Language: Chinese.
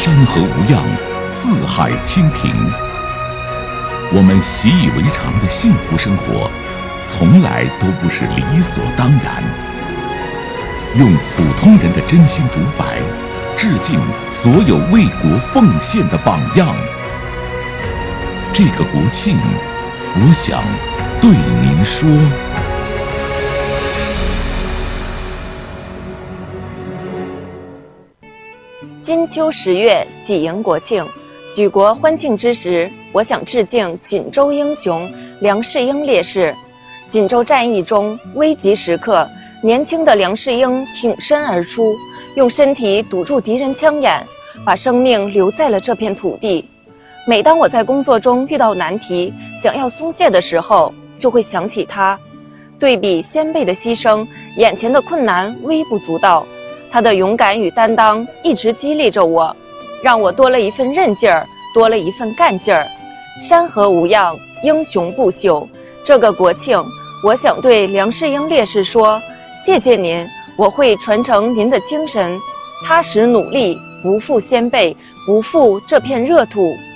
山河无恙，四海清平。我们习以为常的幸福生活，从来都不是理所当然。用普通人的真心独白，致敬所有为国奉献的榜样。这个国庆，我想对您说。 金秋10月，喜迎国庆，举国欢庆之时，我想致敬锦州英雄梁士英烈士。锦州战役中危急时刻，年轻的梁士英挺身而出，用身体堵住敌人枪眼，把生命留在了这片土地。每当我在工作中遇到难题，想要松懈的时候，就会想起他。对比先辈的牺牲，眼前的困难微不足道。他的勇敢与担当一直激励着我，让我多了一份韧劲儿，多了一份干劲儿。山河无恙，英雄不朽。这个国庆，我想对梁士英烈士说：谢谢您，我会传承您的精神，踏实努力，不负先辈，不负这片热土。